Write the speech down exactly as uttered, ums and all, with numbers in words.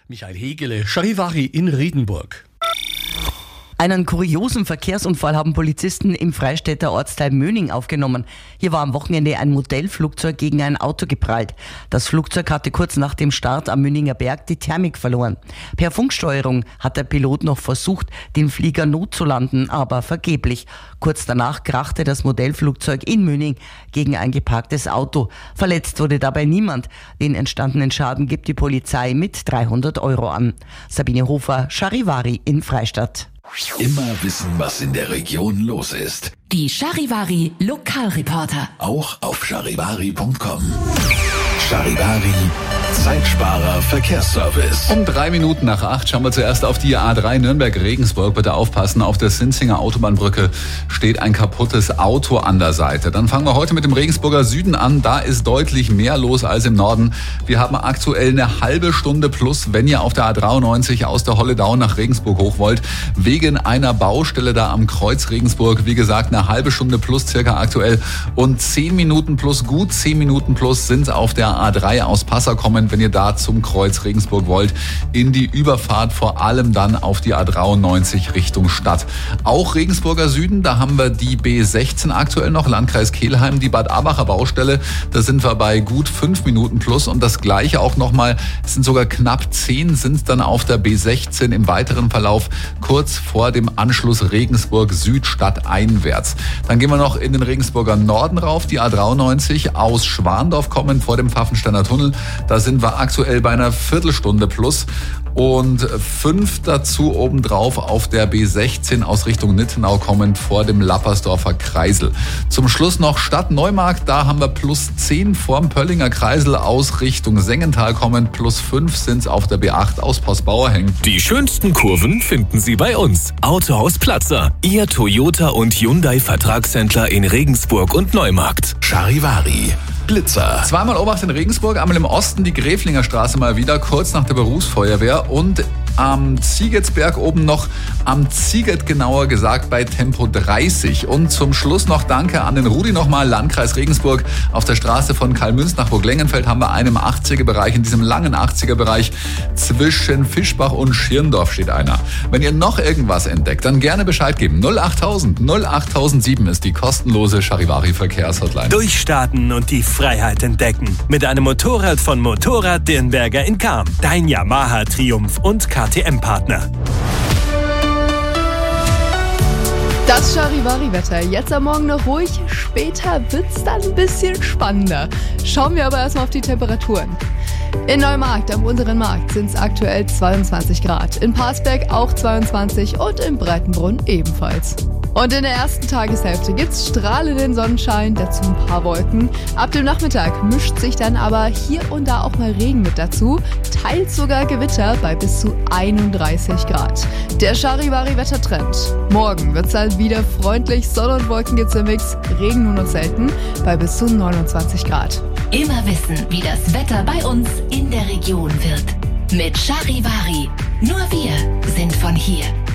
Michael Hegele, Charivari in Riedenburg. Einen kuriosen Verkehrsunfall haben Polizisten im Freistädter Ortsteil Möning aufgenommen. Hier war am Wochenende ein Modellflugzeug gegen ein Auto geprallt. Das Flugzeug hatte kurz nach dem Start am Möninger Berg die Thermik verloren. Per Funksteuerung hat der Pilot noch versucht, den Flieger notzulanden, aber vergeblich. Kurz danach krachte das Modellflugzeug in Möning gegen ein geparktes Auto. Verletzt wurde dabei niemand. Den entstandenen Schaden gibt die Polizei mit dreihundert Euro an. Sabine Hofer, Charivari in Freistadt. Immer wissen, was in der Region los ist. Die Charivari Lokalreporter. Auch auf charivari punkt com. Charivari, Zeitsparer Verkehrsservice. Um drei Minuten nach acht schauen wir zuerst auf die A drei Nürnberg-Regensburg. Bitte aufpassen, auf der Sinzinger Autobahnbrücke steht ein kaputtes Auto an der Seite. Dann fangen wir heute mit dem Regensburger Süden an. Da ist deutlich mehr los als im Norden. Wir haben aktuell eine halbe Stunde plus, wenn ihr auf der A dreiundneunzig aus der Holledau nach Regensburg hoch wollt. Wegen einer Baustelle da am Kreuz Regensburg. Wie gesagt, eine halbe Stunde plus circa aktuell. Und zehn Minuten plus, gut zehn Minuten plus sind auf der A drei aus Passau kommen, wenn ihr da zum Kreuz Regensburg wollt, in die Überfahrt, vor allem dann auf die A dreiundneunzig Richtung Stadt. Auch Regensburger Süden, da haben wir die B sechzehn aktuell noch, Landkreis Kelheim, die Bad Abacher Baustelle, da sind wir bei gut fünf Minuten plus und das gleiche auch nochmal, es sind sogar knapp zehn, sind dann auf der B sechzehn im weiteren Verlauf, kurz vor dem Anschluss Regensburg Südstadt einwärts. Dann gehen wir noch in den Regensburger Norden rauf, die A dreiundneunzig aus Schwandorf kommen vor dem Pfaffensteiner Tunnel, da sind wir aktuell bei einer Viertelstunde plus und fünf dazu obendrauf auf der B sechzehn aus Richtung Nittenau kommend vor dem Lappersdorfer Kreisel. Zum Schluss noch Stadt Neumarkt, da haben wir plus zehn vorm Pöllinger Kreisel aus Richtung Sengenthal kommend, plus fünf sind es auf der B acht aus Postbauerhängen. Die schönsten Kurven finden Sie bei uns. Autohaus Platzer, Ihr Toyota und Hyundai Vertragshändler in Regensburg und Neumarkt. Charivari, Blitzer. Zweimal Obacht in Regensburg, einmal im Osten die Gräflinger Straße mal wieder, kurz nach der Berufsfeuerwehr und am Ziegetsberg oben noch am Ziegert, genauer gesagt bei Tempo dreißig. Und zum Schluss noch Danke an den Rudi nochmal, Landkreis Regensburg. Auf der Straße von Karlmünz nach Burglengenfeld haben wir einen im achtziger-Bereich, in diesem langen achtziger-Bereich zwischen Fischbach und Schirndorf steht einer. Wenn ihr noch irgendwas entdeckt, dann gerne Bescheid geben. null achttausend null achttausendsieben ist die kostenlose Charivari Verkehrshotline. Durchstarten und die Freiheit entdecken. Mit einem Motorrad von Motorrad Dirnberger in Cham. Dein Yamaha Triumph und K T M-Partner. Das Charivari-Wetter. Jetzt am Morgen noch ruhig, später wird's dann ein bisschen spannender. Schauen wir aber erstmal auf die Temperaturen. In Neumarkt am unteren Markt sind es aktuell zweiundzwanzig Grad. In Parsberg auch zweiundzwanzig und in Breitenbrunn ebenfalls. Und in der ersten Tageshälfte gibt's strahlenden Sonnenschein, dazu ein paar Wolken. Ab dem Nachmittag mischt sich dann aber hier und da auch mal Regen mit dazu, teils sogar Gewitter bei bis zu einunddreißig Grad. Der Charivari-Wettertrend. Morgen wird's dann wieder freundlich, Sonne und Wolken gibt's im Mix, Regen nur noch selten bei bis zu neunundzwanzig Grad. Immer wissen, wie das Wetter bei uns in der Region wird. Mit Charivari. Nur wir sind von hier.